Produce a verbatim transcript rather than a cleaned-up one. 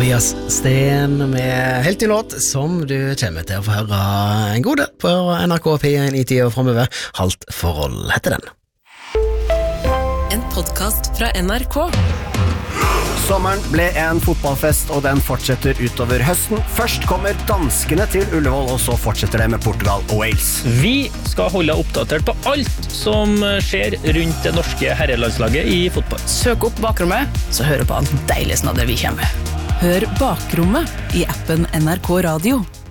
Tobias Sten med helt ny låt som du kommer til å få høre en god del på N R K P en i tida fremover. Halvt forhold heter den. En podcast fra N R K. Sommeren ble en fotballfest, og den fortsetter utover høsten. Først kommer danskene til Ullevål, og så fortsetter det med Portugal og Wales. Vi skal holde oppdatert på alt som skjer rundt det norske herrelandslaget i fotball. Søk opp Bakrommet, så hører på alt deilig snadder vi kommer med. Hør Bakrommet i appen N R K Radio.